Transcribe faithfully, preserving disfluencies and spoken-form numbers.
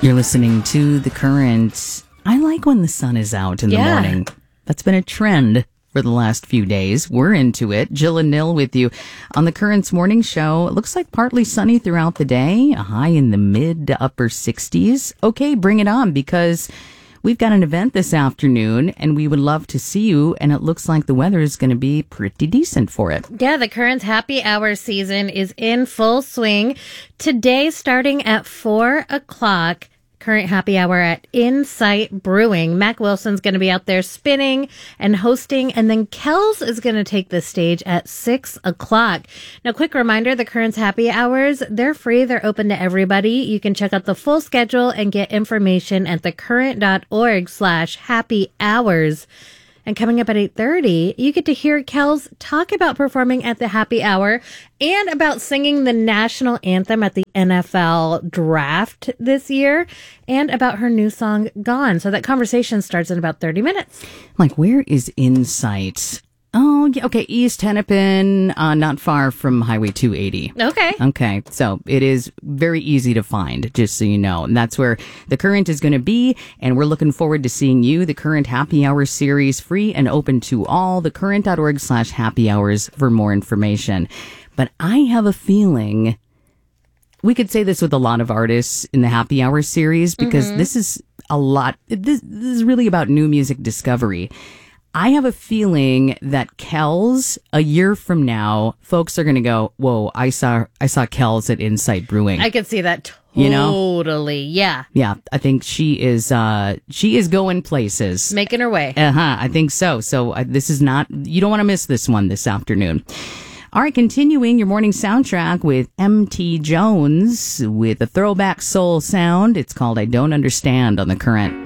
You're listening to The Current. I like when the sun is out in Yeah. the morning. That's been a trend for the last few days. We're into it. Jill and Nil with you on The Current's morning show. It looks like partly sunny throughout the day, a high in the mid to upper sixties. Okay, bring it on, because we've got an event this afternoon and we would love to see you, and it looks like the weather is going to be pretty decent for it. Yeah, the current happy hour season is in full swing. Today, starting at four o'clock, current happy hour at Insight Brewing. Mac Wilson's going to be out there spinning and hosting, and then Kells is going to take the stage at six o'clock. Now, quick reminder, the current's happy hours, they're free. They're open to everybody. You can check out the full schedule and get information at thecurrent.org slash happy hours. And coming up at eight thirty, you get to hear Kells talk about performing at the happy hour and about singing the national anthem at the N F L draft this year, and about her new song, Gone. So that conversation starts in about thirty minutes. Like, where is Insight? Oh, yeah, okay, East Hennepin, uh, not far from Highway two eighty. Okay. Okay, so it is very easy to find, just so you know. And that's where The Current is going to be, and we're looking forward to seeing you. The Current Happy Hour series, free and open to all. thecurrent.org slash happy hours for more information. But I have a feeling we could say this with a lot of artists in the Happy Hour series, because mm-hmm. this is a lot, this, this is really about new music discovery. I have a feeling that Kells, a year from now, folks are going to go, whoa, I saw I saw Kells at Insight Brewing. I could see that totally. You know? Yeah. Yeah, I think she is uh, she is going places. Making her way. Uh-huh, I think so. So uh, this is not, you don't want to miss this one this afternoon. All right, continuing your morning soundtrack with M T Jones with a throwback soul sound. It's called I Don't Understand on The Current.